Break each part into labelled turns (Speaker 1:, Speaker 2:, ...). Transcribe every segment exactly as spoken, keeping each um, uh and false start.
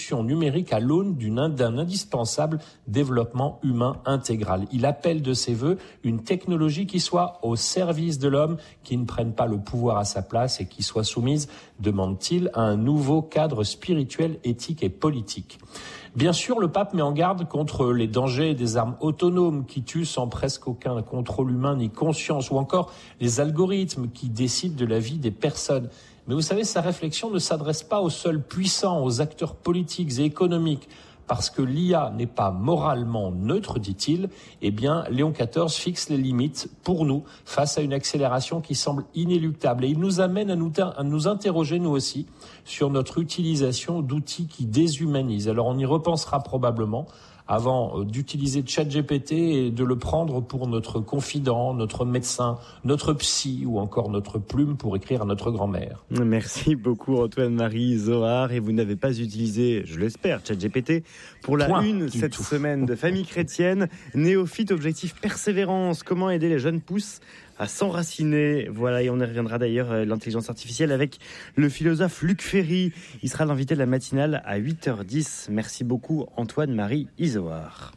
Speaker 1: révolution numérique à l'aune d'une, d'un indispensable développement humain intégral. Il appelle de ses vœux une technologie qui soit au service de l'homme, qui ne prenne pas le pouvoir à sa place et qui soit soumise, demande-t-il, à un nouveau cadre spirituel, éthique et politique. Bien sûr, le pape met en garde contre les dangers des armes autonomes qui tuent sans presque aucun contrôle humain ni conscience, ou encore les algorithmes qui décident de la vie des personnes. Mais vous savez, sa réflexion ne s'adresse pas aux seuls puissants, aux acteurs politiques et économiques. Parce que l'I A n'est pas moralement neutre, dit-il, eh bien, Léon quatorze fixe les limites pour nous face à une accélération qui semble inéluctable. Et il nous amène à nous, à nous interroger, nous aussi, sur notre utilisation d'outils qui déshumanisent. Alors, on y repensera probablement avant d'utiliser ChatGPT et de le prendre pour notre confident, notre médecin, notre psy ou encore notre plume pour écrire à notre grand-mère.
Speaker 2: Merci beaucoup Antoine-Marie Zohar. Et vous n'avez pas utilisé, je l'espère, ChatGPT pour la
Speaker 1: Point
Speaker 2: une cette tout. semaine de Famille chrétienne. Néophyte, objectif persévérance. Comment aider les jeunes pousses à s'enraciner. Voilà, et on y reviendra d'ailleurs euh, l'intelligence artificielle avec le philosophe Luc Ferry. Il sera l'invité de la matinale à huit heures dix. Merci beaucoup Antoine-Marie Isoard.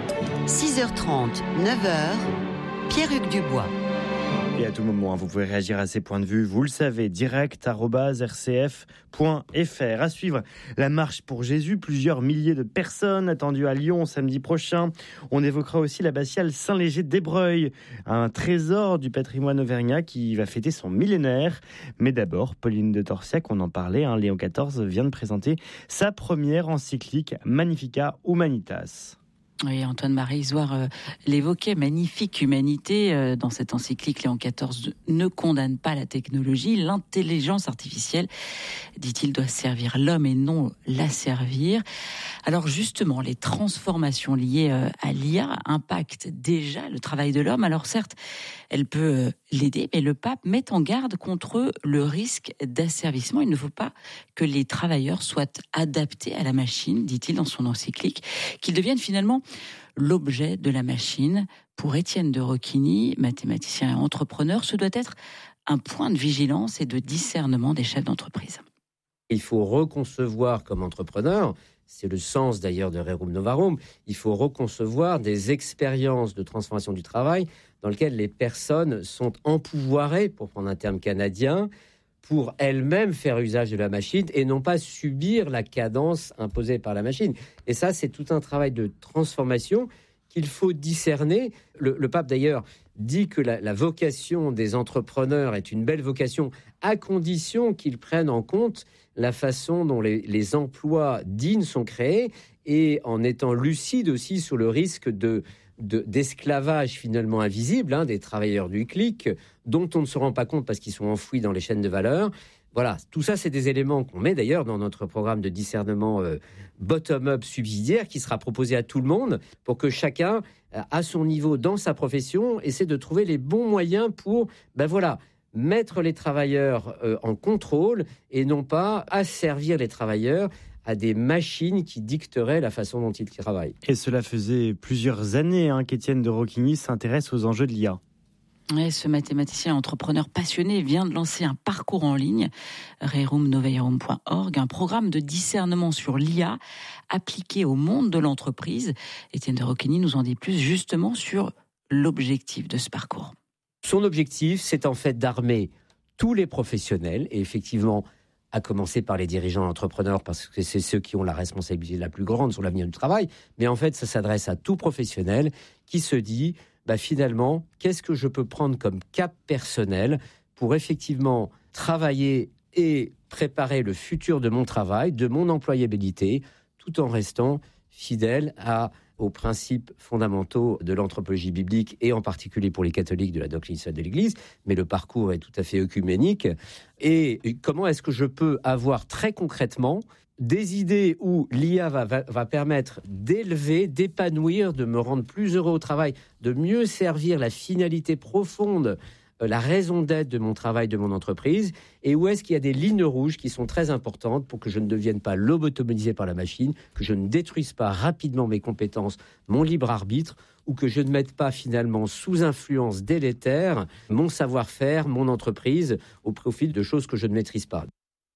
Speaker 3: six heures trente, neuf heures, Pierre-Hugues Dubois.
Speaker 2: Et à tout moment, vous pouvez réagir à ces points de vue. Vous le savez, direct arobase r c f point f r. À suivre, la marche pour Jésus. Plusieurs milliers de personnes attendues à Lyon samedi prochain. On évoquera aussi l'abbatiale Saint-Léger d'Ébreuil, un trésor du patrimoine auvergnat qui va fêter son millénaire. Mais d'abord, Pauline de Torsiac, on en parlait, hein, Léon quatorze vient de présenter sa première encyclique Magnificat Humanitas.
Speaker 4: Oui, Antoine-Marie Isoard euh, l'évoquait, magnifique humanité. Euh, dans cette encyclique, Léon quatorze ne condamne pas la technologie. L'intelligence artificielle, dit-il, doit servir l'homme et non la servir. Alors justement, les transformations liées euh, à l'I A impactent déjà le travail de l'homme. Alors certes, elle peut euh, l'aider, mais le pape met en garde contre le risque d'asservissement. Il ne faut pas que les travailleurs soient adaptés à la machine, dit-il dans son encyclique, qu'ils deviennent finalement l'objet de la machine. Pour Étienne de Roquigny, mathématicien et entrepreneur, ce doit être un point de vigilance et de discernement des chefs d'entreprise.
Speaker 5: Il faut reconcevoir comme entrepreneur, c'est le sens d'ailleurs de Rerum Novarum, il faut reconcevoir des expériences de transformation du travail dans lesquelles les personnes sont empouvoirées, pour prendre un terme canadien, pour elles-mêmes faire usage de la machine et non pas subir la cadence imposée par la machine. Et ça, c'est tout un travail de transformation qu'il faut discerner. Le, le pape, d'ailleurs, dit que la, la vocation des entrepreneurs est une belle vocation à condition qu'ils prennent en compte la façon dont les, les emplois dignes sont créés et en étant lucides aussi sur le risque de De, d'esclavage finalement invisible hein, des travailleurs du clic dont on ne se rend pas compte parce qu'ils sont enfouis dans les chaînes de valeur. Voilà, tout ça c'est des éléments qu'on met d'ailleurs dans notre programme de discernement euh, bottom-up subsidiaire qui sera proposé à tout le monde pour que chacun euh, à son niveau dans sa profession essaie de trouver les bons moyens pour ben voilà, mettre les travailleurs euh, en contrôle et non pas asservir les travailleurs à des machines qui dicteraient la façon dont ils travaillent.
Speaker 2: Et cela faisait plusieurs années hein, qu'Étienne de Roquigny s'intéresse aux enjeux de l'I A.
Speaker 4: Et ce mathématicien entrepreneur passionné vient de lancer un parcours en ligne, rerum novarum point org, un programme de discernement sur l'I A appliqué au monde de l'entreprise. Étienne de Roquigny nous en dit plus justement sur l'objectif de ce parcours.
Speaker 5: Son objectif, c'est en fait d'armer tous les professionnels, et effectivement, à commencer par les dirigeants entrepreneurs, parce que c'est ceux qui ont la responsabilité la plus grande sur l'avenir du travail. Mais en fait, ça s'adresse à tout professionnel qui se dit, bah finalement, qu'est-ce que je peux prendre comme cap personnel pour effectivement travailler et préparer le futur de mon travail, de mon employabilité, tout en restant fidèle à aux principes fondamentaux de l'anthropologie biblique et en particulier pour les catholiques de la doctrine sociale de l'Église, mais le parcours est tout à fait œcuménique. Et comment est-ce que je peux avoir très concrètement des idées où l'I A va, va, va permettre d'élever, d'épanouir, de me rendre plus heureux au travail, de mieux servir la finalité profonde, la raison d'être de mon travail, de mon entreprise, et où est-ce qu'il y a des lignes rouges qui sont très importantes pour que je ne devienne pas lobotomisé par la machine, que je ne détruise pas rapidement mes compétences, mon libre arbitre, ou que je ne mette pas finalement sous influence délétère mon savoir-faire, mon entreprise, au profit de choses que je ne maîtrise pas.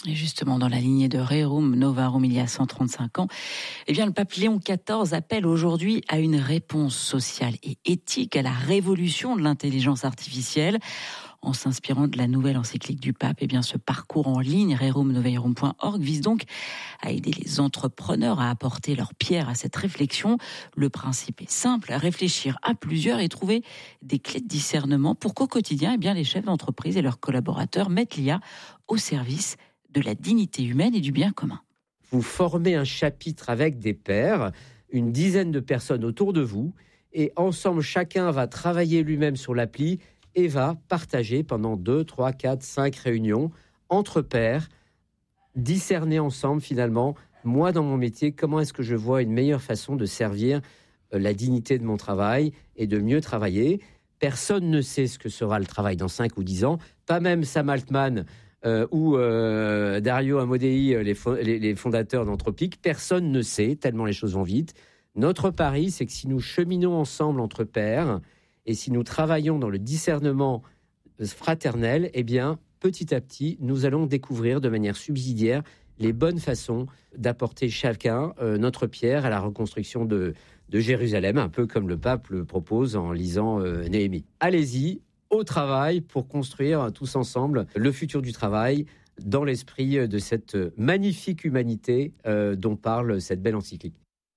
Speaker 4: Et justement, dans la lignée de Rerum Novarum il y a cent trente-cinq ans, eh bien, le pape Léon quatorze appelle aujourd'hui à une réponse sociale et éthique à la révolution de l'intelligence artificielle. En s'inspirant de la nouvelle encyclique du pape, eh bien, ce parcours en ligne, rerum novarum point org, vise donc à aider les entrepreneurs à apporter leur pierre à cette réflexion. Le principe est simple, réfléchir à plusieurs et trouver des clés de discernement pour qu'au quotidien, eh bien, les chefs d'entreprise et leurs collaborateurs mettent l'I A au service de la dignité humaine et du bien commun.
Speaker 5: Vous formez un chapitre avec des pairs, une dizaine de personnes autour de vous, et ensemble, chacun va travailler lui-même sur l'appli et va partager pendant deux, trois, quatre, cinq réunions entre pairs, discerner ensemble finalement, moi dans mon métier, comment est-ce que je vois une meilleure façon de servir la dignité de mon travail et de mieux travailler. Personne ne sait ce que sera le travail dans cinq ou dix ans, pas même Sam Altman euh, ou euh, Dario Amodei, les, fo- les, les fondateurs d'Anthropic. Personne ne sait, tellement les choses vont vite. Notre pari, c'est que si nous cheminons ensemble entre pairs, et si nous travaillons dans le discernement fraternel, eh bien, petit à petit, nous allons découvrir de manière subsidiaire les bonnes façons d'apporter chacun euh, notre pierre à la reconstruction de, de Jérusalem, un peu comme le pape le propose en lisant euh, Néhémie. Allez-y, au travail, pour construire tous ensemble le futur du travail dans l'esprit de cette magnifique humanité euh, dont parle cette belle encyclique.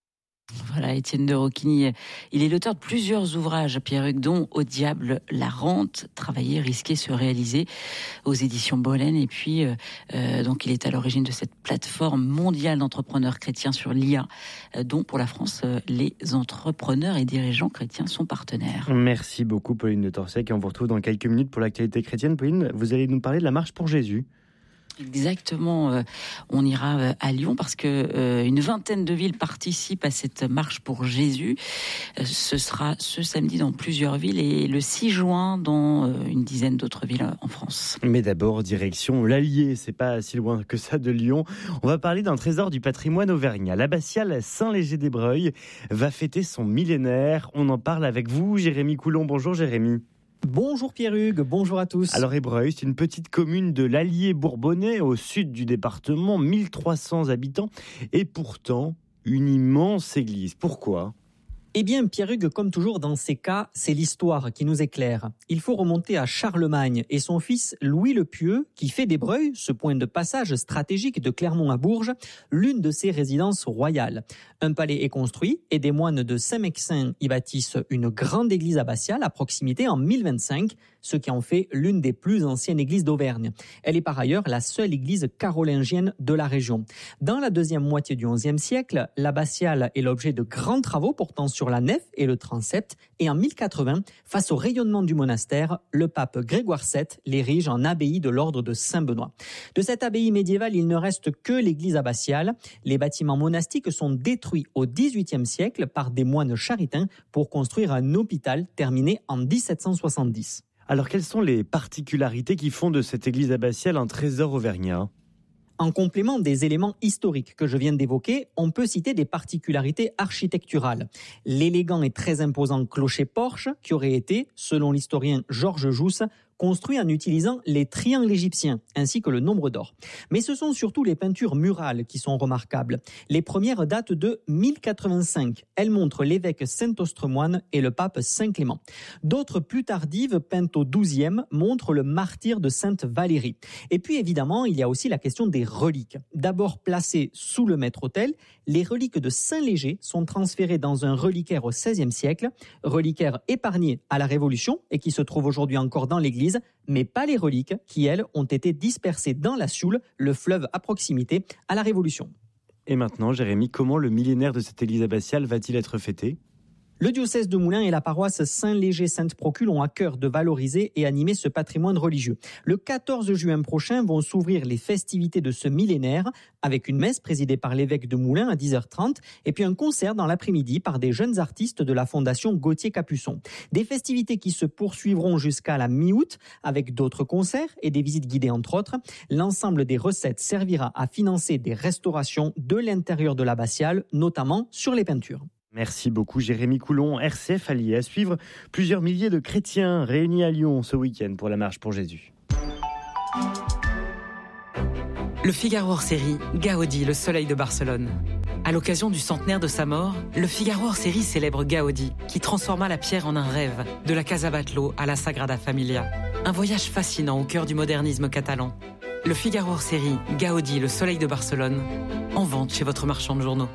Speaker 4: Voilà, Étienne de Roquigny, il est l'auteur de plusieurs ouvrages, Pierre-Hugues, dont Au diable la rente, travailler, risquer, se réaliser, aux éditions Bollen. Et puis, euh, euh, donc, il est à l'origine de cette plateforme mondiale d'entrepreneurs chrétiens sur l'I A, euh, dont pour la France, euh, les entrepreneurs et dirigeants chrétiens sont partenaires.
Speaker 2: Merci beaucoup, Pauline de Torsec. Et on vous retrouve dans quelques minutes pour l'actualité chrétienne. Pauline, vous allez nous parler de la marche pour Jésus.
Speaker 4: Exactement, euh, on ira euh, à Lyon parce que euh, une vingtaine de villes participent à cette marche pour Jésus. Euh, ce sera ce samedi dans plusieurs villes et le six juin dans euh, une dizaine d'autres villes en France.
Speaker 2: Mais d'abord, direction l'Allier, c'est pas si loin que ça de Lyon. On va parler d'un trésor du patrimoine auvergnat. L'abbatiale Saint-Léger-des-Breuils va fêter son millénaire. On en parle avec vous, Jérémy Coulon. Bonjour Jérémy.
Speaker 6: Bonjour Pierre-Hugues, bonjour à tous.
Speaker 2: Alors Ébreuil, c'est une petite commune de l'Allier bourbonnais au sud du département, mille trois cents habitants et pourtant une immense église. Pourquoi ?
Speaker 6: Eh bien, Pierre-Hugues, comme toujours dans ces cas, c'est l'histoire qui nous éclaire. Il faut remonter à Charlemagne et son fils Louis le Pieux, qui fait d'Ébreuil, ce point de passage stratégique de Clermont à Bourges, l'une de ses résidences royales. Un palais est construit et des moines de Saint-Mexin y bâtissent une grande église abbatiale à proximité en mille vingt-cinq, ce qui en fait l'une des plus anciennes églises d'Auvergne. Elle est par ailleurs la seule église carolingienne de la région. Dans la deuxième moitié du onzième siècle, l'abbatiale est l'objet de grands travaux portant sur la nef et le transept, et en mille quatre-vingts, face au rayonnement du monastère, le pape Grégoire sept l'érige en abbaye de l'ordre de Saint-Benoît. De cette abbaye médiévale, il ne reste que l'église abbatiale. Les bâtiments monastiques sont détruits au dix-huitième siècle par des moines charitains pour construire un hôpital terminé en dix-sept cent soixante-dix.
Speaker 2: Alors quelles sont les particularités qui font de cette église abbatiale un trésor auvergnat ?
Speaker 6: En complément des éléments historiques que je viens d'évoquer, on peut citer des particularités architecturales. L'élégant et très imposant clocher-porche qui aurait été, selon l'historien Georges Jousse, construit en utilisant les triangles égyptiens, ainsi que le nombre d'or. Mais ce sont surtout les peintures murales qui sont remarquables. Les premières datent de mille quatre-vingt-cinq. Elles montrent l'évêque Saint-Austremoine et le pape Saint-Clément. D'autres plus tardives, peintes au douzième, montrent le martyre de Sainte Valérie. Et puis évidemment, il y a aussi la question des reliques. D'abord placées sous le maître-autel, les reliques de Saint-Léger sont transférées dans un reliquaire au seizième siècle, reliquaire épargné à la Révolution et qui se trouve aujourd'hui encore dans l'église, mais pas les reliques qui, elles, ont été dispersées dans la Sioule, le fleuve à proximité, à la Révolution.
Speaker 2: Et maintenant, Jérémy, comment le millénaire de cette église abbatiale va-t-il être fêté ?
Speaker 6: Le diocèse de Moulins et la paroisse Saint-Léger-Sainte-Procule ont à cœur de valoriser et animer ce patrimoine religieux. Le quatorze juin prochain vont s'ouvrir les festivités de ce millénaire avec une messe présidée par l'évêque de Moulins à dix heures trente et puis un concert dans l'après-midi par des jeunes artistes de la fondation Gauthier-Capuçon. Des festivités qui se poursuivront jusqu'à la mi-août avec d'autres concerts et des visites guidées entre autres. L'ensemble des recettes servira à financer des restaurations de l'intérieur de l'abbatiale, notamment sur les peintures.
Speaker 2: Merci beaucoup Jérémy Coulon. R C F allié à suivre plusieurs milliers de chrétiens réunis à Lyon ce week-end pour la marche pour Jésus.
Speaker 7: Le Figaro hors série, Gaudi, le soleil de Barcelone. À l'occasion du centenaire de sa mort, le Figaro hors série célèbre Gaudi, qui transforma la pierre en un rêve, de la Casa Batlló à la Sagrada Familia. Un voyage fascinant au cœur du modernisme catalan. Le Figaro hors série, Gaudi, le soleil de Barcelone, en vente chez votre marchand de journaux.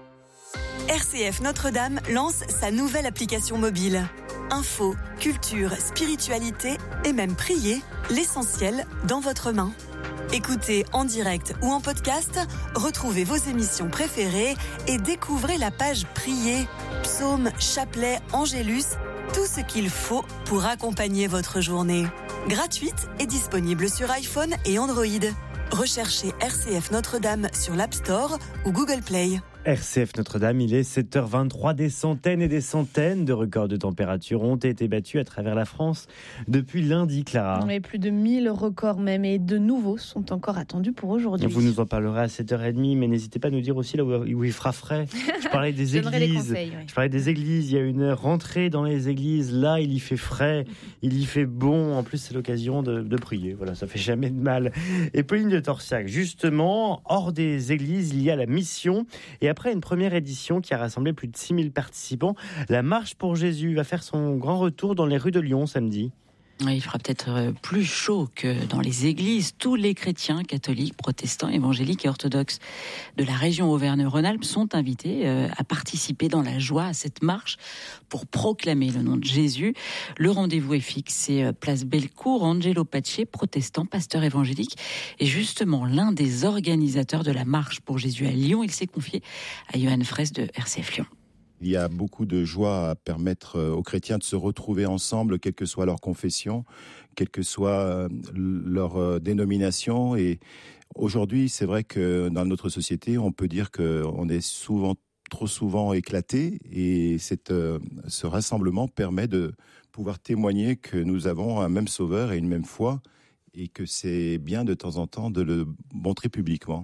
Speaker 8: R C F Notre-Dame lance sa nouvelle application mobile. Info, culture, spiritualité et même prier, l'essentiel dans votre main. Écoutez en direct ou en podcast, retrouvez vos émissions préférées et découvrez la page Prier, psaumes, chapelets, angélus, tout ce qu'il faut pour accompagner votre journée. Gratuite et disponible sur iPhone et Android. Recherchez R C F Notre-Dame sur l'App Store ou Google Play.
Speaker 2: R C F Notre-Dame, il est sept heures vingt-trois, des centaines et des centaines de records de température ont été battus à travers la France depuis lundi, Clara.
Speaker 9: Oui, plus de mille records même, et de nouveaux sont encore attendus pour aujourd'hui.
Speaker 2: Vous nous en parlerez à sept heures trente, mais n'hésitez pas à nous dire aussi là où il fera frais. Je parlais des églises.
Speaker 9: Conseils, oui.
Speaker 2: Je parlais des églises, il y a une rentrée dans les églises, là il y fait frais, il y fait bon, en plus c'est l'occasion de, de prier, voilà, ça fait jamais de mal. Et Pauline de Torsiac, justement, hors des églises, il y a la mission, et après une première édition qui a rassemblé plus de six mille participants, la Marche pour Jésus va faire son grand retour dans les rues de Lyon samedi.
Speaker 4: Il fera peut-être plus chaud que dans les églises. Tous les chrétiens, catholiques, protestants, évangéliques et orthodoxes de la région Auvergne-Rhône-Alpes sont invités à participer dans la joie à cette marche pour proclamer le nom de Jésus. Le rendez-vous est fixé place Bellecour. Angelo Pace, protestant, pasteur évangélique, est justement l'un des organisateurs de la Marche pour Jésus à Lyon. Il s'est confié à Johan Fraisse de R C F Lyon.
Speaker 10: Il y a beaucoup de joie à permettre aux chrétiens de se retrouver ensemble, quelle que soit leur confession, quelle que soit leur dénomination. Et aujourd'hui, c'est vrai que dans notre société, on peut dire qu'on est souvent, trop souvent éclaté. Et cette, ce rassemblement permet de pouvoir témoigner que nous avons un même sauveur et une même foi, et que c'est bien de temps en temps de le montrer publiquement.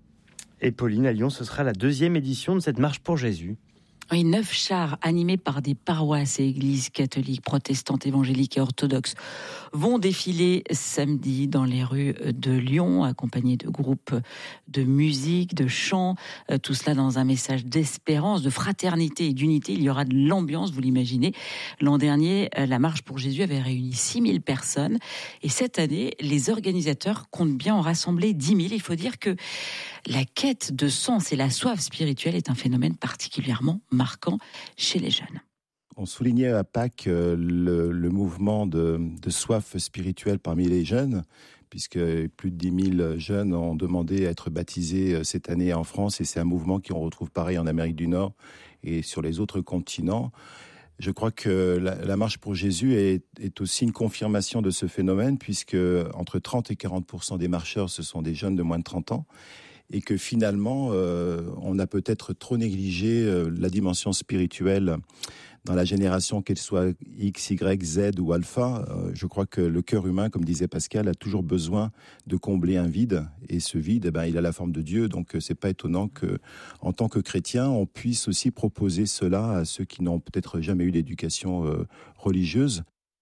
Speaker 2: Et Pauline, à Lyon, ce sera la deuxième édition de cette Marche pour Jésus.
Speaker 4: Oui, neuf chars animés par des paroisses et églises catholiques, protestantes, évangéliques et orthodoxes vont défiler samedi dans les rues de Lyon, accompagnés de groupes de musique, de chants, tout cela dans un message d'espérance, de fraternité et d'unité. Il y aura de l'ambiance, vous l'imaginez. L'an dernier, la Marche pour Jésus avait réuni six mille personnes, et cette année, les organisateurs comptent bien en rassembler dix mille. Il faut dire que la quête de sens et la soif spirituelle est un phénomène particulièrement marquant chez les jeunes.
Speaker 10: On soulignait à Pâques le, le mouvement de, de soif spirituelle parmi les jeunes, puisque plus de dix mille jeunes ont demandé à être baptisés cette année en France, et c'est un mouvement qu'on retrouve pareil en Amérique du Nord et sur les autres continents. Je crois que la, la Marche pour Jésus est, est aussi une confirmation de ce phénomène, puisque entre trente et quarante pour cent des marcheurs, ce sont des jeunes de moins de trente ans, et que finalement, euh, on a peut-être trop négligé euh, la dimension spirituelle dans la génération, qu'elle soit X, Y, Z ou Alpha. Euh, je crois que le cœur humain, comme disait Pascal, a toujours besoin de combler un vide, et ce vide, eh ben, il a la forme de Dieu, donc c'est pas étonnant que, en tant que chrétien, on puisse aussi proposer cela à ceux qui n'ont peut-être jamais eu d'éducation euh, religieuse.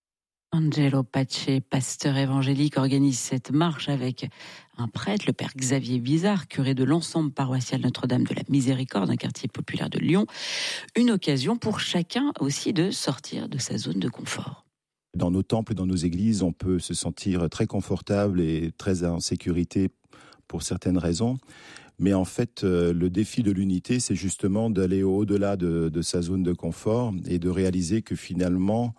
Speaker 4: Angelo Pace, pasteur évangélique, organise cette marche avec un prêtre, le père Xavier Bizarre, curé de l'ensemble paroissial Notre-Dame de la Miséricorde, un quartier populaire de Lyon. Une occasion pour chacun aussi de sortir de sa zone de confort.
Speaker 10: Dans nos temples et dans nos églises, on peut se sentir très confortable et très en sécurité pour certaines raisons. Mais en fait, le défi de l'unité, c'est justement d'aller au-delà de, de sa zone de confort et de réaliser que finalement,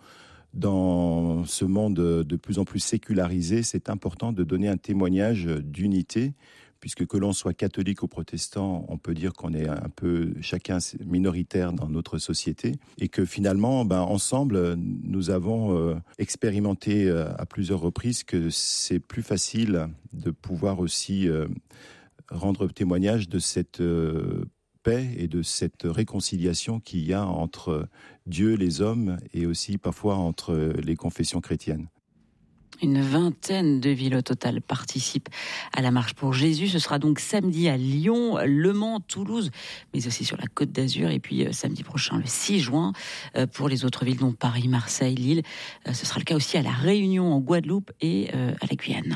Speaker 10: dans ce monde de plus en plus sécularisé, c'est important de donner un témoignage d'unité, puisque que l'on soit catholique ou protestant, on peut dire qu'on est un peu chacun minoritaire dans notre société, et que finalement, ben, ensemble, nous avons euh, expérimenté euh, à plusieurs reprises que c'est plus facile de pouvoir aussi euh, rendre témoignage de cette euh, paix et de cette réconciliation qu'il y a entre Dieu, les hommes, et aussi parfois entre les confessions chrétiennes.
Speaker 4: Une vingtaine de villes au total participent à la Marche pour Jésus. Ce sera donc samedi à Lyon, Le Mans, Toulouse, mais aussi sur la Côte d'Azur. Et puis samedi prochain, le six juin, pour les autres villes, dont Paris, Marseille, Lille. Ce sera le cas aussi à La Réunion, en Guadeloupe et à la Guyane.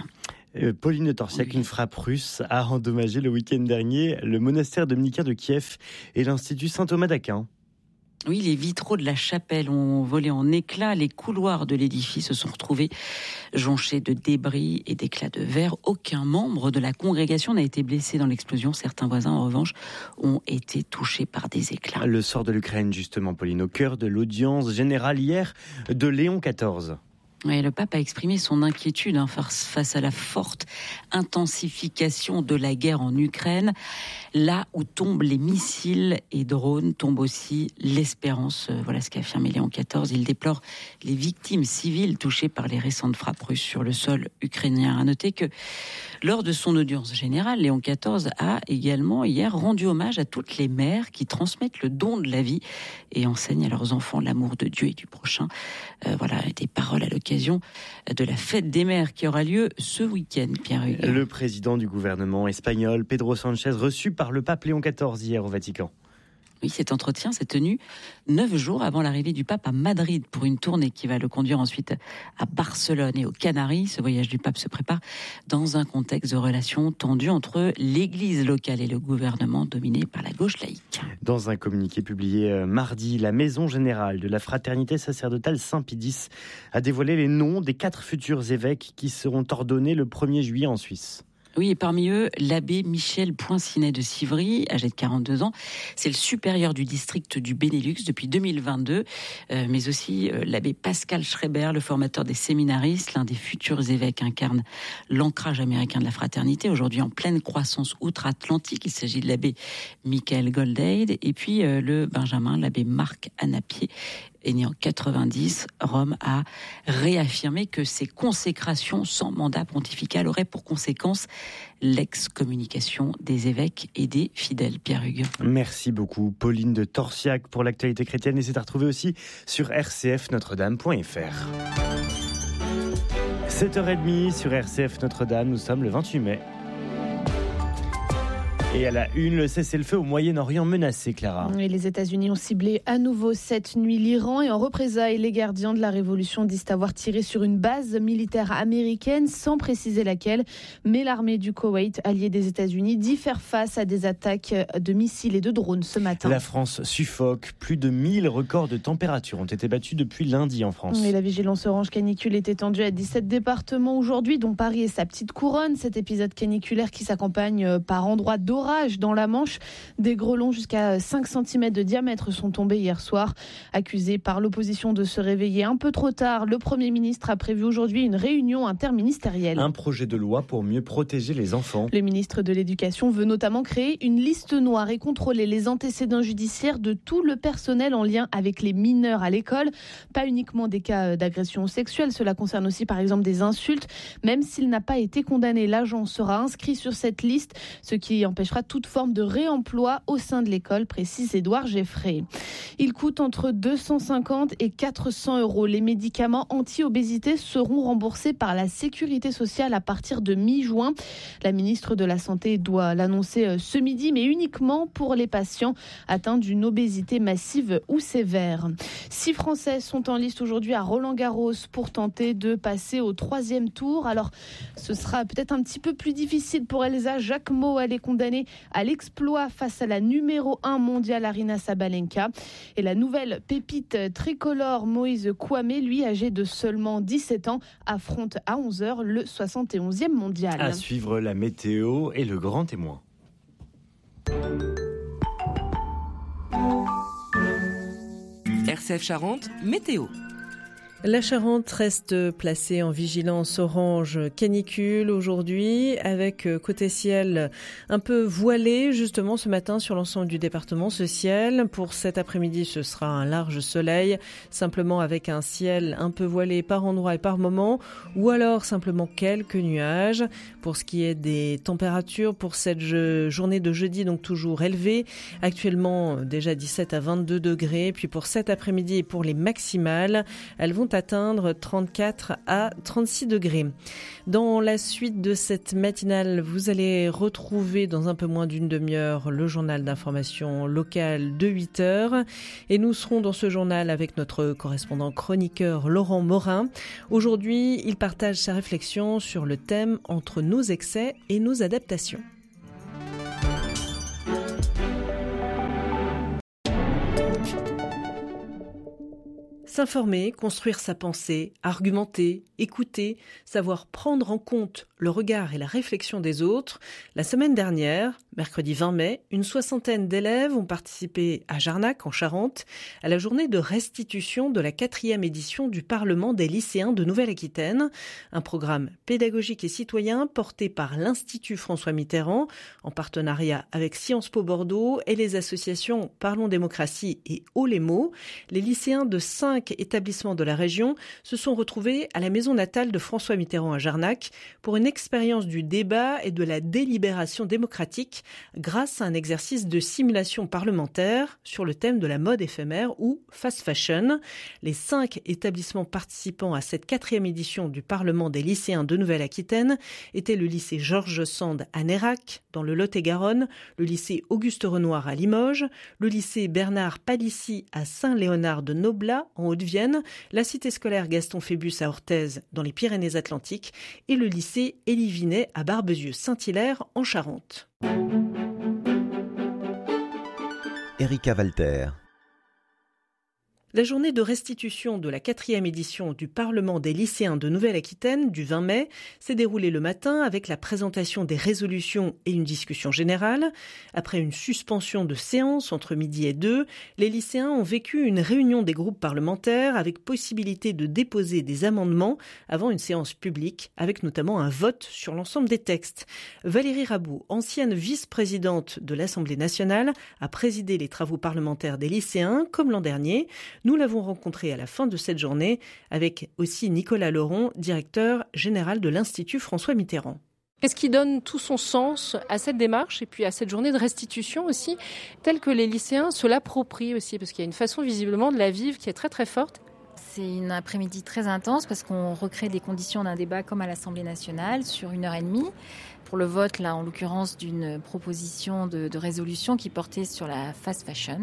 Speaker 2: Euh, Pauline de Torsiac, oui. Une frappe russe a endommagé le week-end dernier le monastère dominicain de Kiev et l'Institut Saint-Thomas d'Aquin.
Speaker 4: Oui, les vitraux de la chapelle ont volé en éclats. Les couloirs de l'édifice se sont retrouvés jonchés de débris et d'éclats de verre. Aucun membre de la congrégation n'a été blessé dans l'explosion. Certains voisins, en revanche, ont été touchés par des éclats.
Speaker 2: Le sort de l'Ukraine, justement, Pauline, au cœur de l'audience générale hier de Léon quatorze.
Speaker 4: Oui, le pape a exprimé son inquiétude hein, face à la forte intensification de la guerre en Ukraine. Là où tombent les missiles et drones, tombe aussi l'espérance. Voilà ce qu'a affirmé Léon quatorze. Il déplore les victimes civiles touchées par les récentes frappes russes sur le sol ukrainien. À noter que lors de son audience générale, Léon quatorze a également hier rendu hommage à toutes les mères qui transmettent le don de la vie et enseignent à leurs enfants l'amour de Dieu et du prochain. Euh, voilà, des paroles à l'occasion de la fête des mères qui aura lieu ce week-end, Pierre Hugues.
Speaker 2: Le président du gouvernement espagnol, Pedro Sánchez, reçu par le pape Léon quatorze hier au Vatican.
Speaker 4: Oui, cet entretien s'est tenu neuf jours avant l'arrivée du pape à Madrid pour une tournée qui va le conduire ensuite à Barcelone et aux Canaries. Ce voyage du pape se prépare dans un contexte de relations tendues entre l'église locale et le gouvernement dominé par la gauche laïque.
Speaker 2: Dans un communiqué publié mardi, la Maison Générale de la Fraternité Sacerdotale Saint-Pie X a dévoilé les noms des quatre futurs évêques qui seront ordonnés le premier juillet en Suisse.
Speaker 4: Oui, et parmi eux, l'abbé Michel Poincinet de Civry, âgé de quarante-deux ans. C'est le supérieur du district du Benelux depuis deux mille vingt-deux, euh, mais aussi euh, l'abbé Pascal Schreiber, le formateur des séminaristes, l'un des futurs évêques, incarne l'ancrage américain de la fraternité, aujourd'hui en pleine croissance outre-Atlantique. Il s'agit de l'abbé Michael Goldade, et puis euh, le Benjamin, l'abbé Marc Anapier, est né en quatre-vingt-dix. Rome a réaffirmé que ces consécrations sans mandat pontifical auraient pour conséquence l'excommunication des évêques et des fidèles. Pierre Hugues.
Speaker 2: Merci beaucoup Pauline de Torsiac pour l'actualité chrétienne, et c'est à retrouver aussi sur r c f notre dame point f r. sept heures trente sur R C F Notre-Dame, nous sommes le vingt-huit mai. Et à la une, le cessez-le-feu au Moyen-Orient menacé, Clara.
Speaker 9: Et les États-Unis ont ciblé à nouveau cette nuit l'Iran, et en représailles, les gardiens de la révolution disent avoir tiré sur une base militaire américaine, sans préciser laquelle. Mais l'armée du Koweït, alliée des États-Unis, dit faire face à des attaques de missiles et de drones ce matin.
Speaker 2: La France suffoque. Plus de mille records de température ont été battus depuis lundi en France.
Speaker 9: Et la vigilance orange canicule est étendue à dix-sept départements aujourd'hui, dont Paris et sa petite couronne. Cet épisode caniculaire qui s'accompagne par endroits d'eau dans la Manche. Des grêlons jusqu'à cinq centimètres de diamètre sont tombés hier soir. Accusé par l'opposition de se réveiller un peu trop tard, le Premier ministre a prévu aujourd'hui une réunion interministérielle.
Speaker 2: Un projet de loi pour mieux protéger les enfants.
Speaker 9: Le ministre de l'Éducation veut notamment créer une liste noire et contrôler les antécédents judiciaires de tout le personnel en lien avec les mineurs à l'école. Pas uniquement des cas d'agression sexuelle, cela concerne aussi par exemple des insultes. Même s'il n'a pas été condamné, l'agent sera inscrit sur cette liste, ce qui empêchera toute forme de réemploi au sein de l'école, précise Édouard Geffray. Il coûte entre deux cent cinquante et quatre cents euros. Les médicaments anti-obésité seront remboursés par la Sécurité sociale à partir de mi-juin. La ministre de la Santé doit l'annoncer ce midi, mais uniquement pour les patients atteints d'une obésité massive ou sévère. Six Français sont en liste aujourd'hui à Roland-Garros pour tenter de passer au troisième tour. Alors, ce sera peut-être un petit peu plus difficile pour Elsa Jacquemot. Elle est condamnée à l'exploit face à la numéro un mondiale Aryna Sabalenka. Et la nouvelle pépite tricolore Moïse Kouamé, lui âgé de seulement dix-sept ans, affronte à onze heures le soixante et onzième mondial.
Speaker 2: À suivre la météo et le grand témoin.
Speaker 11: R C F Charente, météo.
Speaker 12: La Charente reste placée en vigilance orange canicule aujourd'hui, avec côté ciel un peu voilé justement ce matin sur l'ensemble du département. Ce ciel, pour cet après-midi, ce sera un large soleil, simplement avec un ciel un peu voilé par endroits et par moments, ou alors simplement quelques nuages. Pour ce qui est des températures, pour cette journée de jeudi, donc toujours élevée, actuellement déjà dix-sept à vingt-deux degrés, puis pour cet après-midi et pour les maximales, elles vont atteindre trente-quatre à trente-six degrés. Dans la suite de cette matinale, vous allez retrouver dans un peu moins d'une demi-heure le journal d'information locale de huit heures. Et nous serons dans ce journal avec notre correspondant chroniqueur Laurent Morin. Aujourd'hui, il partage sa réflexion sur le thème entre nos excès et nos adaptations. S'informer, construire sa pensée, argumenter, écouter, savoir prendre en compte le regard et la réflexion des autres. La semaine dernière, mercredi vingt mai, une soixantaine d'élèves ont participé à Jarnac, en Charente, à la journée de restitution de la quatrième édition du Parlement des lycéens de Nouvelle-Aquitaine, un programme pédagogique et citoyen porté par l'Institut François Mitterrand, en partenariat avec Sciences Po Bordeaux et les associations Parlons Démocratie et Haut les mots. Les lycéens de cinq établissements de la région se sont retrouvés à la maison natale de François Mitterrand à Jarnac pour une expérience du débat et de la délibération démocratique grâce à un exercice de simulation parlementaire sur le thème de la mode éphémère ou fast fashion. Les cinq établissements participant à cette quatrième édition du Parlement des lycéens de Nouvelle-Aquitaine étaient le lycée Georges Sand à Nérac, dans le Lot-et-Garonne, le lycée Auguste Renoir à Limoges, le lycée Bernard Palissy à Saint-Léonard de Noblat en Haute-Vienne, la cité scolaire Gaston Phébus à Orthez dans les Pyrénées-Atlantiques et le lycée Élie Vinet à Barbezieux-Saint-Hilaire en Charente.
Speaker 13: Erika Walter.
Speaker 12: La journée de restitution de la quatrième édition du Parlement des lycéens de Nouvelle-Aquitaine du vingt mai s'est déroulée le matin avec la présentation des résolutions et une discussion générale. Après une suspension de séance entre midi et deux, les lycéens ont vécu une réunion des groupes parlementaires avec possibilité de déposer des amendements avant une séance publique, avec notamment un vote sur l'ensemble des textes. Valérie Raboud, ancienne vice-présidente de l'Assemblée nationale, a présidé les travaux parlementaires des lycéens comme l'an dernier. Nous l'avons rencontré à la fin de cette journée avec aussi Nicolas Leron, directeur général de l'Institut François Mitterrand.
Speaker 14: Qu'est-ce qui donne tout son sens à cette démarche et puis à cette journée de restitution aussi, telle que les lycéens se l'approprient aussi, parce qu'il y a une façon visiblement de la vivre qui est très très forte.
Speaker 15: C'est une après-midi très intense parce qu'on recrée des conditions d'un débat comme à l'Assemblée nationale sur une heure et demie pour le vote, là en l'occurrence, d'une proposition de, de résolution qui portait sur la fast fashion.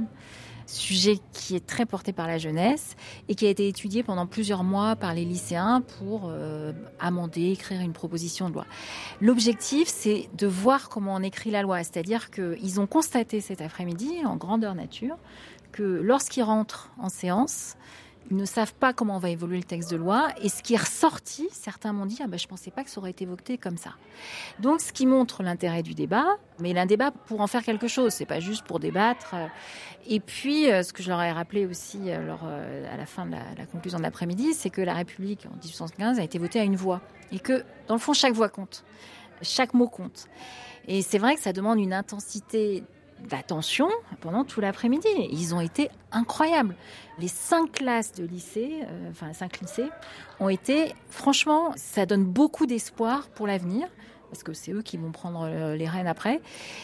Speaker 15: Sujet qui est très porté par la jeunesse et qui a été étudié pendant plusieurs mois par les lycéens pour euh, amender, écrire une proposition de loi. L'objectif, c'est de voir comment on écrit la loi, c'est-à-dire qu'ils ont constaté cet après-midi, en grandeur nature, que lorsqu'ils rentrent en séance, ils ne savent pas comment va évoluer le texte de loi. Et ce qui est ressorti, certains m'ont dit ah ben, « je ne pensais pas que ça aurait été voté comme ça ». Donc, ce qui montre l'intérêt du débat, mais un débat pour en faire quelque chose, ce n'est pas juste pour débattre. Et puis, ce que je leur ai rappelé aussi alors, à la fin de la, la conclusion de l'après-midi, c'est que la République, en dix-huit cent quinze, a été votée à une voix. Et que, dans le fond, chaque voix compte. Chaque mot compte. Et c'est vrai que ça demande une intensité d'attention pendant tout l'après-midi. Ils ont été incroyables. Les cinq classes de lycée, euh, enfin cinq lycées, ont été, franchement, ça donne beaucoup d'espoir pour l'avenir, parce que c'est eux qui vont prendre les rênes après.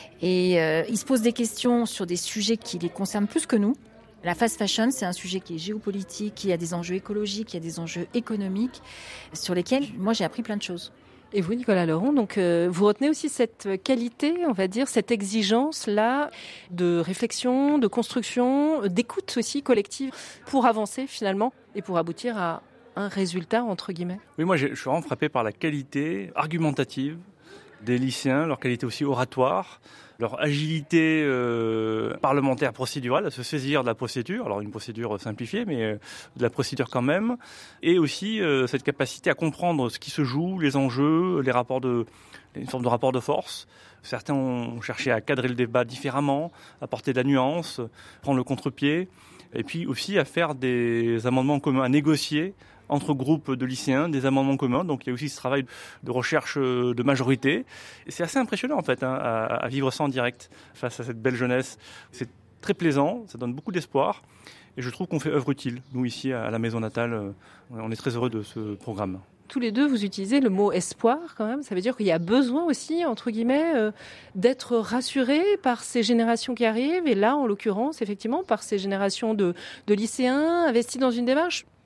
Speaker 15: Et euh, ils se posent des questions sur des sujets qui les concernent plus que nous. La fast fashion, c'est un sujet qui est géopolitique, qui a des enjeux écologiques, qui a des enjeux économiques, sur lesquels, moi, j'ai appris plein de choses.
Speaker 14: Et vous, Nicolas Leron, donc euh, vous retenez aussi cette qualité, on va dire, cette exigence-là de réflexion, de construction, d'écoute aussi collective pour avancer finalement et pour aboutir à un résultat, entre guillemets.
Speaker 16: Oui, moi je suis vraiment frappé par la qualité argumentative des lycéens, leur qualité aussi oratoire, leur agilité euh, parlementaire procédurale, à se saisir de la procédure, alors une procédure simplifiée, mais euh, de la procédure quand même, et aussi euh, cette capacité à comprendre ce qui se joue, les enjeux, les rapports de, une forme de rapport de force. Certains ont cherché à cadrer le débat différemment, à porter de la nuance, prendre le contre-pied, et puis aussi à faire des amendements communs, à négocier entre groupes de lycéens, des amendements communs. Donc il y a aussi ce travail de recherche de majorité. Et c'est assez impressionnant en fait hein, à, à vivre ça en direct face à cette belle jeunesse. C'est très plaisant, ça donne beaucoup d'espoir. Et je trouve qu'on fait œuvre utile. Nous ici à la maison natale, on est très heureux de ce programme.
Speaker 14: Tous les deux, vous utilisez le mot espoir quand même. Ça veut dire qu'il y a besoin aussi, entre guillemets, euh, d'être rassuré par ces générations qui arrivent. Et là, en l'occurrence, effectivement, par ces générations de, de lycéens investis dans une démarche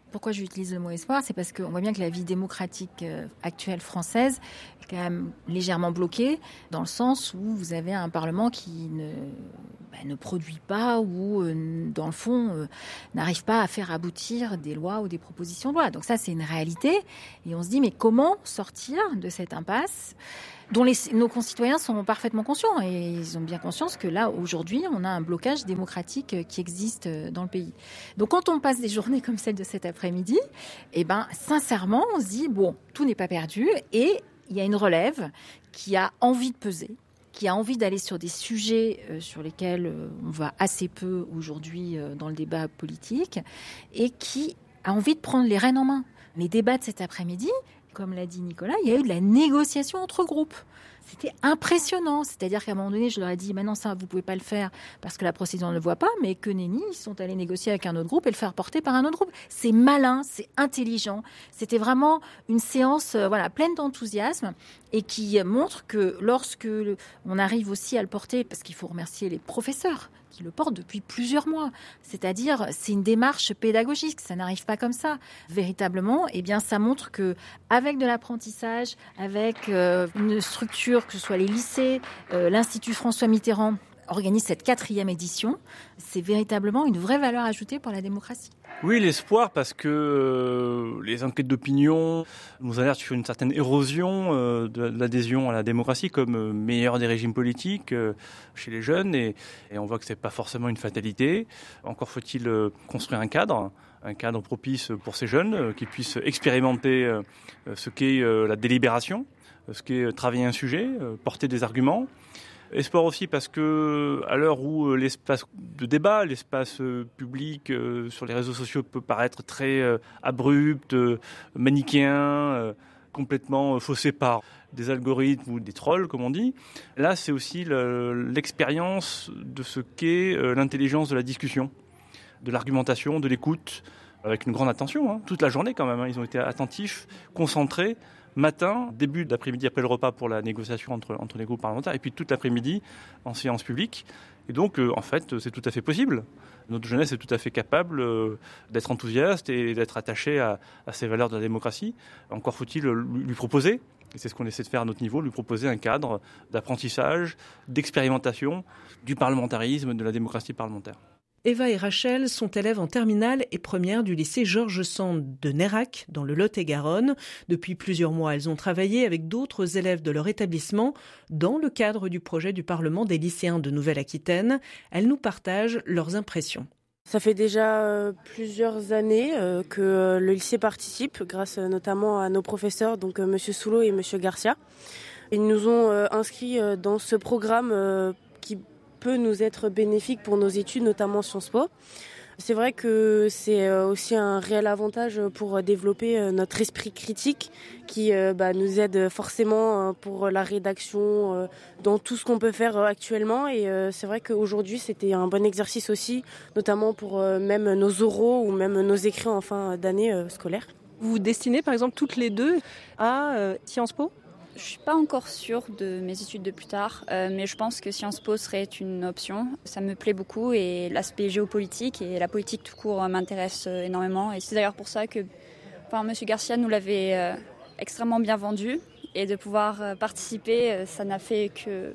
Speaker 15: Pourquoi j'utilise le mot espoir ? C'est parce qu'on voit bien que la vie démocratique actuelle française est quand même légèrement bloquée, dans le sens où vous avez un Parlement qui ne, bah, ne produit pas ou, euh, dans le fond, euh, n'arrive pas à faire aboutir des lois ou des propositions de loi. Donc ça, c'est une réalité. Et on se dit, mais comment sortir de cette impasse dont les, nos concitoyens sont parfaitement conscients et ils ont bien conscience que là, aujourd'hui, on a un blocage démocratique qui existe dans le pays. Donc, quand on passe des journées comme celle de cet après-midi, eh ben, sincèrement, on se dit, bon, tout n'est pas perdu et il y a une relève qui a envie de peser, qui a envie d'aller sur des sujets sur lesquels on va assez peu aujourd'hui dans le débat politique et qui a envie de prendre les rênes en main. Les débats de cet après-midi, comme l'a dit Nicolas, il y a eu de la négociation entre groupes. C'était impressionnant. C'est-à-dire qu'à un moment donné, je leur ai dit, maintenant ça, vous ne pouvez pas le faire parce que la procédure ne le voit pas, mais que nenni, ils sont allés négocier avec un autre groupe et le faire porter par un autre groupe. C'est malin, c'est intelligent. C'était vraiment une séance euh, voilà, pleine d'enthousiasme et qui montre que lorsque on arrive aussi à le porter, parce qu'il faut remercier les professeurs qui le portent depuis plusieurs mois. C'est-à-dire, c'est une démarche pédagogique, ça n'arrive pas comme ça. Véritablement, eh bien, ça montre que avec de l'apprentissage, avec euh, une structure, que ce soit les lycées, euh, l'Institut François Mitterrand organise cette quatrième édition, c'est véritablement une vraie valeur ajoutée pour la démocratie.
Speaker 16: Oui, l'espoir, parce que euh, les enquêtes d'opinion nous alertent sur une certaine érosion euh, de, de l'adhésion à la démocratie comme euh, meilleur des régimes politiques euh, chez les jeunes, et, et on voit que c'est pas forcément une fatalité. Encore faut-il euh, construire un cadre, un cadre propice pour ces jeunes euh, qui puissent expérimenter euh, ce qu'est euh, la délibération, ce qu'est travailler un sujet, euh, porter des arguments. Espoir aussi parce que à l'heure où l'espace de débat, l'espace public euh, sur les réseaux sociaux peut paraître très euh, abrupt, euh, manichéen, euh, complètement faussé par des algorithmes ou des trolls, comme on dit. Là, c'est aussi le, l'expérience de ce qu'est euh, l'intelligence de la discussion, de l'argumentation, de l'écoute, avec une grande attention, hein, toute la journée quand même. Hein, ils ont été attentifs, concentrés. Matin, début d'après-midi, après le repas pour la négociation entre, entre les groupes parlementaires, et puis toute l'après-midi en séance publique. Et donc, euh, en fait, c'est tout à fait possible. Notre jeunesse est tout à fait capable euh, d'être enthousiaste et d'être attachée à, à ces valeurs de la démocratie. Encore faut-il lui, lui proposer, et c'est ce qu'on essaie de faire à notre niveau, lui proposer un cadre d'apprentissage, d'expérimentation, du parlementarisme, de la démocratie parlementaire.
Speaker 12: Eva et Rachel sont élèves en terminale et première du lycée Georges Sand de Nérac, dans le Lot-et-Garonne. Depuis plusieurs mois, elles ont travaillé avec d'autres élèves de leur établissement dans le cadre du projet du Parlement des lycéens de Nouvelle-Aquitaine. Elles nous partagent leurs impressions.
Speaker 17: Ça fait déjà euh, plusieurs années euh, que euh, le lycée participe, grâce euh, notamment à nos professeurs, donc euh, Monsieur Soulot et Monsieur Garcia. Ils nous ont euh, inscrits euh, dans ce programme euh, qui peut nous être bénéfique pour nos études, notamment Sciences Po. C'est vrai que c'est aussi un réel avantage pour développer notre esprit critique qui bah, nous aide forcément pour la rédaction, dans tout ce qu'on peut faire actuellement. Et c'est vrai qu'aujourd'hui, c'était un bon exercice aussi, notamment pour même nos oraux ou même nos écrits en fin d'année scolaire.
Speaker 14: Vous vous destinez par exemple toutes les deux à euh, Sciences Po ?
Speaker 18: Je ne suis pas encore sûre de mes études de plus tard, euh, mais je pense que Sciences Po serait une option. Ça me plaît beaucoup et l'aspect géopolitique et la politique tout court m'intéresse énormément. Et c'est d'ailleurs pour ça que enfin, M. Garcia nous l'avait euh, extrêmement bien vendu. Et de pouvoir euh, participer, euh, ça n'a fait que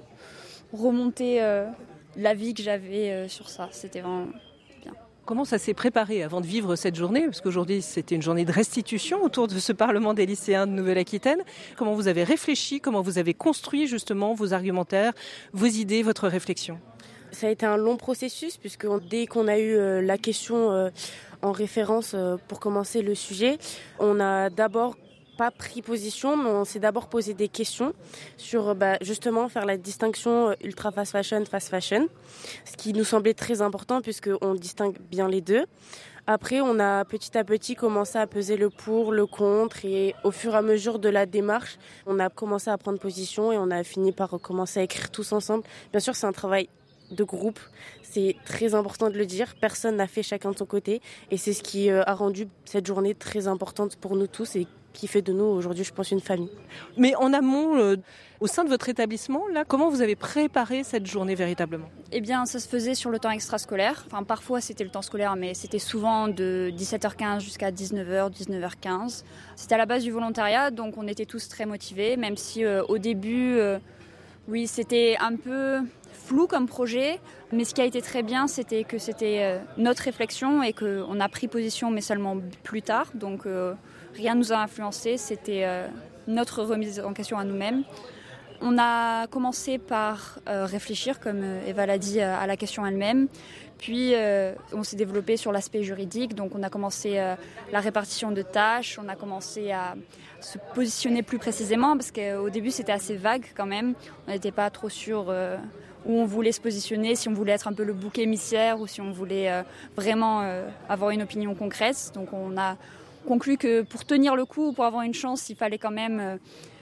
Speaker 18: remonter euh, l'avis que j'avais euh, sur ça. C'était vraiment...
Speaker 14: Comment ça s'est préparé avant de vivre cette journée ? Parce qu'aujourd'hui, c'était une journée de restitution autour de ce Parlement des lycéens de Nouvelle-Aquitaine. Comment vous avez réfléchi ? Comment vous avez construit justement vos argumentaires, vos idées, votre réflexion ?
Speaker 17: Ça a été un long processus puisque dès qu'on a eu euh, la question euh, en référence euh, pour commencer le sujet, on a d'abord pas pris position, mais on s'est d'abord posé des questions sur bah, justement faire la distinction ultra fast fashion, fast fashion, ce qui nous semblait très important puisqu'on distingue bien les deux. Après, on a petit à petit commencé à peser le pour, le contre et au fur et à mesure de la démarche, on a commencé à prendre position et on a fini par commencer à écrire tous ensemble. Bien sûr, c'est un travail de groupe, c'est très important de le dire, personne n'a fait chacun de son côté et c'est ce qui a rendu cette journée très importante pour nous tous et qui fait de nous aujourd'hui, je pense, une famille.
Speaker 14: Mais en amont, euh, au sein de votre établissement, là, comment vous avez préparé cette journée véritablement ?
Speaker 18: Eh bien, ça se faisait sur le temps extrascolaire. Enfin, parfois, c'était le temps scolaire, mais c'était souvent de dix-sept heures quinze jusqu'à dix-neuf heures, dix-neuf heures quinze. C'était à la base du volontariat, donc on était tous très motivés, même si euh, au début, euh, oui, c'était un peu flou comme projet. Mais ce qui a été très bien, c'était que c'était euh, notre réflexion et qu'on a pris position, mais seulement plus tard. Donc, euh, rien ne nous a influencé. C'était euh, notre remise en question à nous-mêmes. On a commencé par euh, réfléchir, comme Eva l'a dit, à la question elle-même. Puis, euh, on s'est développé sur l'aspect juridique. Donc, on a commencé euh, la répartition de tâches. On a commencé à se positionner plus précisément parce qu'au début, c'était assez vague quand même. On n'était pas trop sûr euh, où on voulait se positionner, si on voulait être un peu le bouc émissaire ou si on voulait euh, vraiment euh, avoir une opinion concrète. Donc, on a conclu que pour tenir le coup, pour avoir une chance, il fallait quand même... Euh,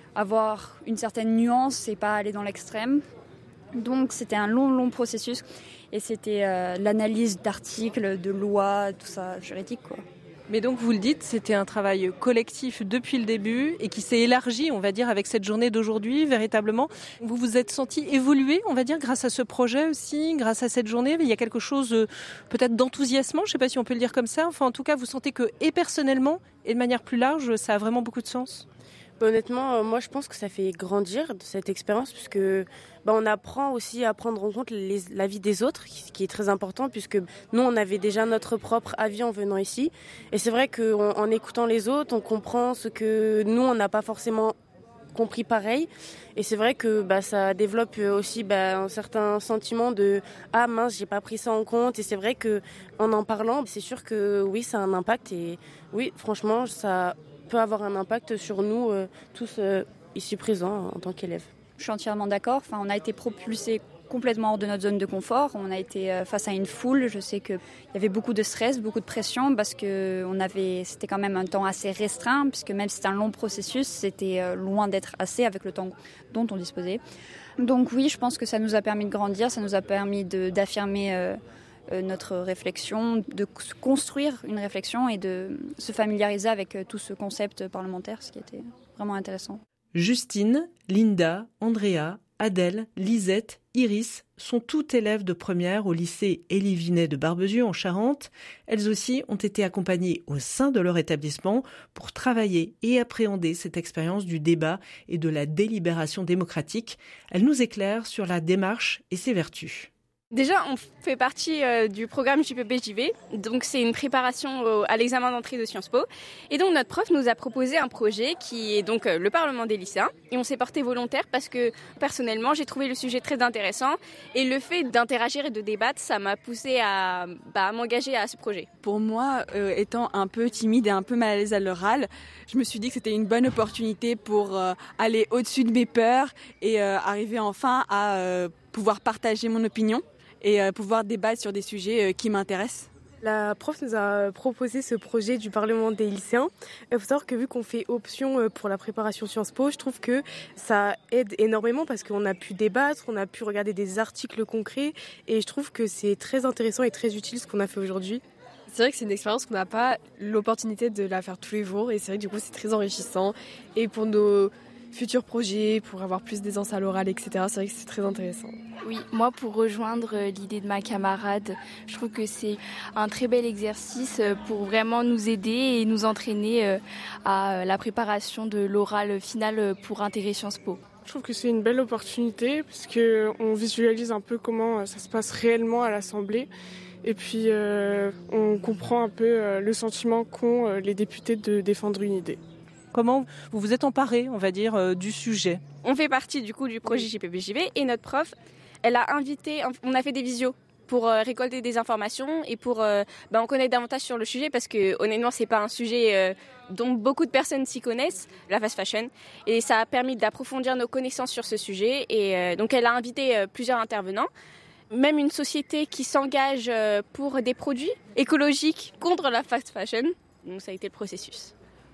Speaker 18: avoir une certaine nuance et pas aller dans l'extrême. Donc c'était un long, long processus et c'était euh, l'analyse d'articles, de lois, tout ça, juridique, quoi.
Speaker 14: Mais donc vous le dites, c'était un travail collectif depuis le début et qui s'est élargi, on va dire, avec cette journée d'aujourd'hui, véritablement. Vous vous êtes senti évoluer, on va dire, grâce à ce projet aussi, grâce à cette journée. Il y a quelque chose euh, peut-être d'enthousiasmant, je ne sais pas si on peut le dire comme ça. Enfin, en tout cas, vous sentez que, et personnellement, et de manière plus large, ça a vraiment beaucoup de sens ?
Speaker 17: Honnêtement, moi je pense que ça fait grandir de cette expérience puisque bah, on apprend aussi à prendre en compte les, l'avis des autres, ce qui est très important puisque nous on avait déjà notre propre avis en venant ici. Et c'est vrai qu'en en écoutant les autres, on comprend ce que nous on n'a pas forcément compris pareil. Et c'est vrai que bah, ça développe aussi bah, un certain sentiment de « Ah mince, j'ai pas pris ça en compte ». Et c'est vrai qu'en en parlant, c'est sûr que oui, ça a un impact. Et oui, franchement, ça... peut avoir un impact sur nous euh, tous euh, ici présents en tant qu'élèves.
Speaker 18: Je suis entièrement d'accord. Enfin, on a été propulsés complètement hors de notre zone de confort. On a été euh, face à une foule. Je sais qu'il y avait beaucoup de stress, beaucoup de pression parce que on avait, c'était quand même un temps assez restreint puisque même si c'était un long processus, c'était euh, loin d'être assez avec le temps dont on disposait. Donc oui, je pense que ça nous a permis de grandir, ça nous a permis de, d'affirmer euh, notre réflexion, de construire une réflexion et de se familiariser avec tout ce concept parlementaire, ce qui était vraiment intéressant.
Speaker 12: Justine, Linda, Andrea, Adèle, Lisette, Iris sont toutes élèves de première au lycée Élie Vinet de Barbezieux en Charente. Elles aussi ont été accompagnées au sein de leur établissement pour travailler et appréhender cette expérience du débat et de la délibération démocratique. Elles nous éclairent sur la démarche et ses vertus.
Speaker 19: Déjà, on fait partie euh, du programme J P B J V, donc c'est une préparation euh, à l'examen d'entrée de Sciences Po. Et donc notre prof nous a proposé un projet qui est donc euh, le Parlement des lycéens. Et on s'est porté volontaire parce que personnellement, j'ai trouvé le sujet très intéressant. Et le fait d'interagir et de débattre, ça m'a poussé à, bah, à m'engager à ce projet.
Speaker 20: Pour moi, euh, étant un peu timide et un peu mal à l'aise à l'oral, je me suis dit que c'était une bonne opportunité pour euh, aller au-dessus de mes peurs et euh, arriver enfin à euh, pouvoir partager mon opinion et euh, pouvoir débattre sur des sujets euh, qui m'intéressent.
Speaker 17: La prof nous a proposé ce projet du Parlement des lycéens. Il faut savoir que vu qu'on fait option pour la préparation Sciences Po, je trouve que ça aide énormément parce qu'on a pu débattre, on a pu regarder des articles concrets et je trouve que c'est très intéressant et très utile ce qu'on a fait aujourd'hui.
Speaker 21: C'est vrai que c'est une expérience qu'on n'a pas l'opportunité de la faire tous les jours et c'est vrai que du coup c'est très enrichissant et pour nos futurs projets, pour avoir plus d'aisance à l'oral, et cetera. C'est vrai que c'est très intéressant.
Speaker 22: Oui, moi pour rejoindre l'idée de ma camarade, je trouve que c'est un très bel exercice pour vraiment nous aider et nous entraîner à la préparation de l'oral final pour intégrer Sciences Po.
Speaker 23: Je trouve que c'est une belle opportunité parce qu'on visualise un peu comment ça se passe réellement à l'Assemblée. Et puis euh, on comprend un peu euh, le sentiment qu'ont euh, les députés de défendre une idée.
Speaker 14: Comment vous vous êtes emparé, on va dire, euh, du sujet ?
Speaker 19: On fait partie du coup du projet J P B J V et notre prof, elle a invité, on a fait des visios pour euh, récolter des informations et pour euh, bah, en connaître davantage sur le sujet parce que honnêtement c'est pas un sujet euh, dont beaucoup de personnes s'y connaissent, la fast fashion, et ça a permis d'approfondir nos connaissances sur ce sujet et euh, donc elle a invité euh, plusieurs intervenants. Même une société qui s'engage euh, pour des produits écologiques contre la fast fashion. Donc ça a été le processus.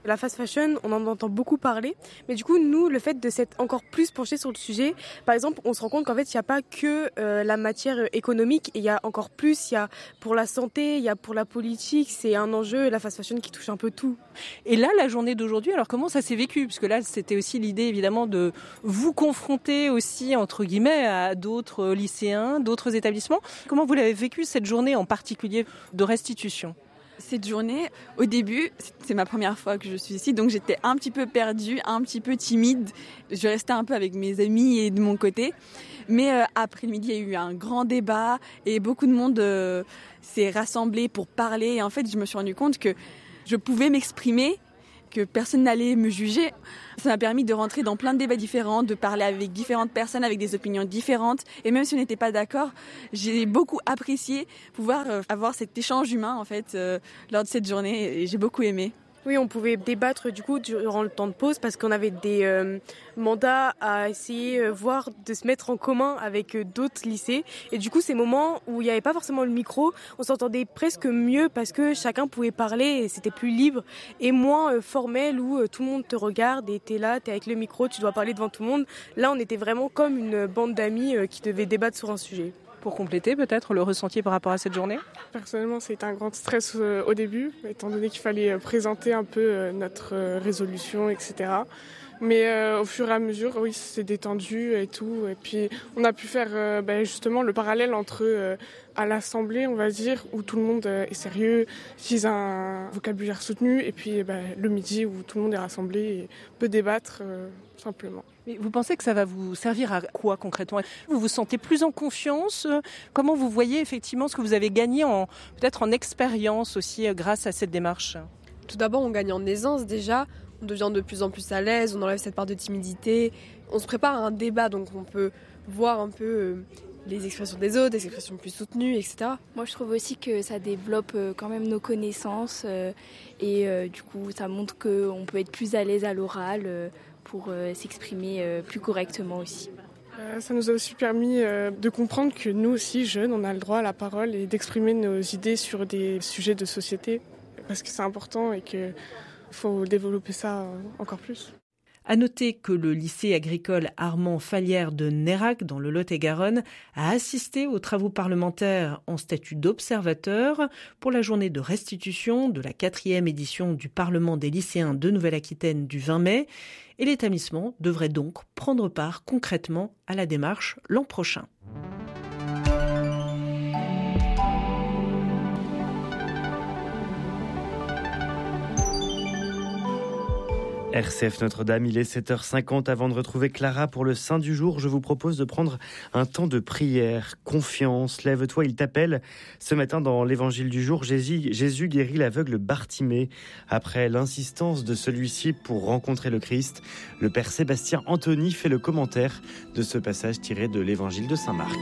Speaker 17: La fast fashion, on en entend beaucoup parler, mais du coup, nous, le fait de s'être encore plus penché sur le sujet, par exemple, on se rend compte qu'en fait, il n'y a pas que euh, la matière économique, il y a encore plus, il y a pour la santé, il y a pour la politique, c'est un enjeu, la fast fashion qui touche un peu tout.
Speaker 12: Et là, la journée d'aujourd'hui, alors comment ça s'est vécu ? Parce que là, c'était aussi l'idée, évidemment, de vous confronter aussi, entre guillemets, à d'autres lycéens, d'autres établissements. Comment vous l'avez vécu, cette journée en particulier de restitution ?
Speaker 20: Cette journée, au début, c'est ma première fois que je suis ici, donc j'étais un petit peu perdue, un petit peu timide. Je restais un peu avec mes amis et de mon côté. Mais euh, après le midi, il y a eu un grand débat et beaucoup de monde euh, s'est rassemblé pour parler. Et en fait, je me suis rendu compte que je pouvais m'exprimer, que personne n'allait me juger. Ça m'a permis de rentrer dans plein de débats différents, de parler avec différentes personnes, avec des opinions différentes. Et même si on n'était pas d'accord, j'ai beaucoup apprécié pouvoir euh, avoir cet échange humain en fait euh, lors de cette journée et j'ai beaucoup aimé.
Speaker 17: Oui, on pouvait débattre du coup durant le temps de pause parce qu'on avait des euh, mandats à essayer, euh, voire de se mettre en commun avec euh, d'autres lycées. Et du coup, ces moments où il n'y avait pas forcément le micro, on s'entendait presque mieux parce que chacun pouvait parler et c'était plus libre et moins euh, formel où euh, tout le monde te regarde et t'es là, t'es avec le micro, tu dois parler devant tout le monde. Là, on était vraiment comme une bande d'amis euh, qui devaient débattre sur un sujet.
Speaker 12: Pour compléter peut-être le ressenti par rapport à cette journée ?
Speaker 23: Personnellement, c'était un grand stress euh, au début, étant donné qu'il fallait euh, présenter un peu euh, notre euh, résolution, et cetera. Mais euh, au fur et à mesure, oui, c'est détendu et tout. Et puis, on a pu faire euh, ben, justement le parallèle entre euh, à l'Assemblée, on va dire, où tout le monde euh, est sérieux, utilise un vocabulaire soutenu, et puis ben, le midi où tout le monde est rassemblé et peut débattre euh, simplement.
Speaker 12: Mais vous pensez que ça va vous servir à quoi concrètement ? Vous vous sentez plus en confiance ? Comment vous voyez effectivement ce que vous avez gagné en, peut-être en expérience aussi grâce à cette démarche ?
Speaker 21: Tout d'abord, on gagne en aisance déjà. On devient de plus en plus à l'aise, on enlève cette part de timidité. On se prépare à un débat, donc on peut voir un peu euh, les expressions des autres, des expressions plus soutenues, et cetera.
Speaker 22: Moi, je trouve aussi que ça développe euh, quand même nos connaissances euh, et euh, du coup, ça montre qu'on peut être plus à l'aise à l'oral euh, pour euh, s'exprimer euh, plus correctement aussi.
Speaker 23: Euh, ça nous a aussi permis euh, de comprendre que nous aussi, jeunes, on a le droit à la parole et d'exprimer nos idées sur des sujets de société parce que c'est important et qu'il faut développer ça encore plus.
Speaker 12: À noter que le lycée agricole Armand Fallière de Nérac, dans le Lot-et-Garonne, a assisté aux travaux parlementaires en statut d'observateur pour la journée de restitution de la quatrième édition du Parlement des lycéens de Nouvelle-Aquitaine du vingt mai. Et l'établissement devrait donc prendre part concrètement à la démarche l'an prochain.
Speaker 2: R C F Notre-Dame, il est sept heures cinquante. Avant de retrouver Clara pour le Saint du jour, je vous propose de prendre un temps de prière. Confiance, lève-toi, il t'appelle. Ce matin, dans l'évangile du jour, Jésus, Jésus guérit l'aveugle Bartimée. Après l'insistance de celui-ci pour rencontrer le Christ, le père Sébastien Anthony fait le commentaire de ce passage tiré de l'évangile de Saint Marc.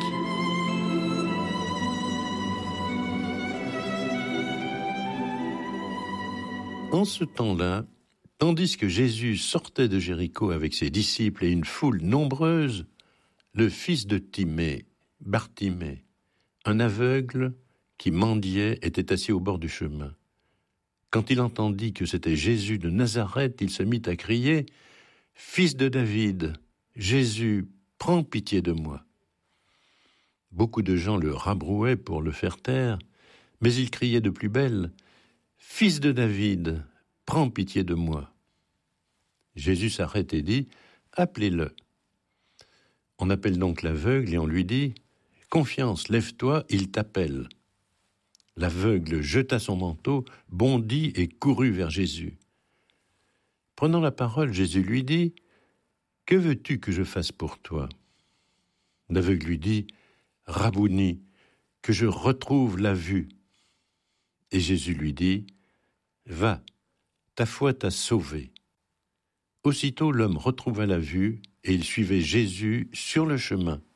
Speaker 1: En ce temps-là, tandis que Jésus sortait de Jéricho avec ses disciples et une foule nombreuse, le fils de Timée, Bartimée, un aveugle qui mendiait, était assis au bord du chemin. Quand il entendit que c'était Jésus de Nazareth, il se mit à crier « Fils de David, Jésus, prends pitié de moi !» Beaucoup de gens le rabrouaient pour le faire taire, mais il criait de plus belle « Fils de David, prends pitié de moi !» Jésus s'arrête et dit « Appelez-le ». On appelle donc l'aveugle et on lui dit « Confiance, lève-toi, il t'appelle ». L'aveugle jeta son manteau, bondit et courut vers Jésus. Prenant la parole, Jésus lui dit « Que veux-tu que je fasse pour toi ?» L'aveugle lui dit « Rabouni, que je retrouve la vue ». Et Jésus lui dit « Va, ta foi t'a sauvé ». Aussitôt l'homme retrouva la vue et il suivait Jésus sur le chemin.